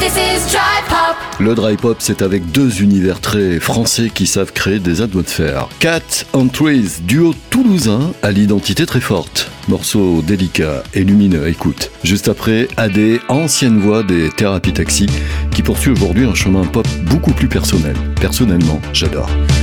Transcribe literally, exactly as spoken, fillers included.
This is Dry Pop. Le dry pop, c'est avec deux univers très français qui savent créer des atmosphères. Cat and Trees, duo toulousain à l'identité très forte. Morceau délicat et lumineux, écoute. Juste après, A D, ancienne voix des Thérapies Taxi, qui poursuit aujourd'hui un chemin pop beaucoup plus personnel. Personnellement, j'adore.